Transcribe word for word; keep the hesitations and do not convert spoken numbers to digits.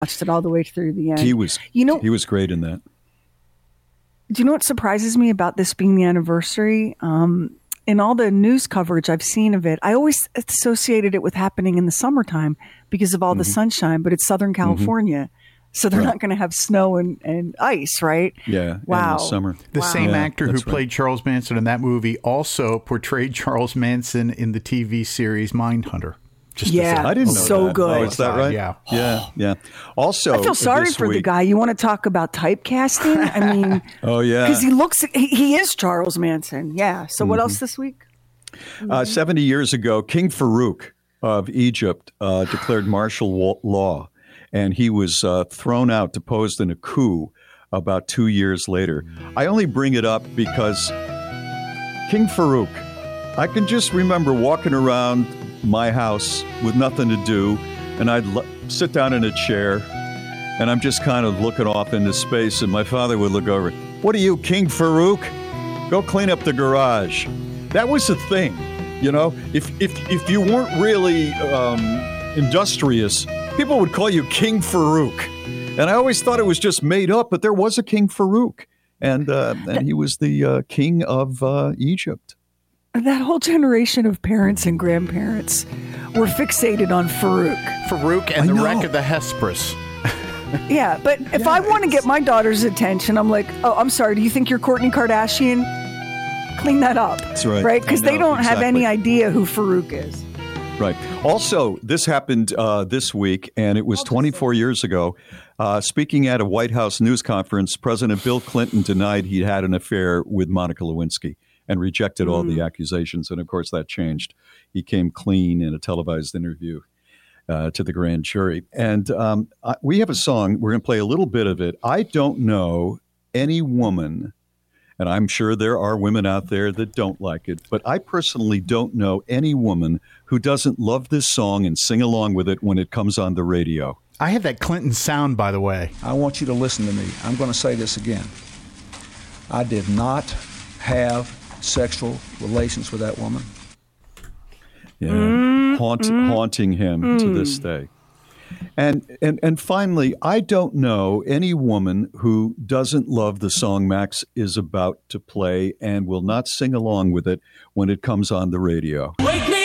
watched it all the way through the end. He was, you know, he was great in that. Do you know what surprises me about this being the anniversary? Um, in all the news coverage I've seen of it, I always associated it with happening in the summertime because of all mm-hmm. the sunshine, but it's Southern California. Mm-hmm. So they're right. not going to have snow and, and ice, right? Yeah. Wow. In the summer. The wow. same yeah, actor who right. played Charles Manson in that movie also portrayed Charles Manson in the T V series Mindhunter. Just yeah, I didn't know so that. good. Oh, is that right? Yeah. Yeah, yeah. Also, I feel sorry this for week, the guy. You want to talk about typecasting? I mean, oh, yeah. Because he looks, he, he is Charles Manson. Yeah. So what mm-hmm. else this week? Mm-hmm. Uh, seventy years ago, King Farouk of Egypt uh, declared martial law. And he was uh, thrown out, deposed in a coup about two years later. I only bring it up because King Farouk, I can just remember walking around my house with nothing to do, and I'd l- sit down in a chair, and I'm just kind of looking off into space, and my father would look over, "What are you, King Farouk? Go clean up the garage." That was the thing, you know? If, if, if you weren't really um, industrious, people would call you King Farouk. And I always thought it was just made up, but there was a King Farouk. And uh, and he was the uh, king of uh, Egypt. That whole generation of parents and grandparents were fixated on Farouk. Farouk and I the know. wreck of the Hesperus. Yeah, but if yeah, I want to get my daughter's attention, I'm like, oh, I'm sorry, do you think you're Kourtney Kardashian? Clean that up. That's right. Right? Because they don't exactly. have any idea who Farouk is. Right. Also, this happened uh, this week, and it was twenty-four years ago. Uh, speaking at a White House news conference, President Bill Clinton denied he had an affair with Monica Lewinsky and rejected all mm. the accusations. And, of course, that changed. He came clean in a televised interview uh, to the grand jury. And um, I, we have a song. We're going to play a little bit of it. I don't know any woman, and I'm sure there are women out there that don't like it, but I personally don't know any woman who doesn't love this song and sing along with it when it comes on the radio. I have that Clinton sound, by the way. I want you to listen to me. I'm going to say this again. I did not have sexual relations with that woman. Yeah, mm, Haunt, mm, haunting him mm. to this day. And, and and finally, I don't know any woman who doesn't love the song Max is about to play and will not sing along with it when it comes on the radio. Wake me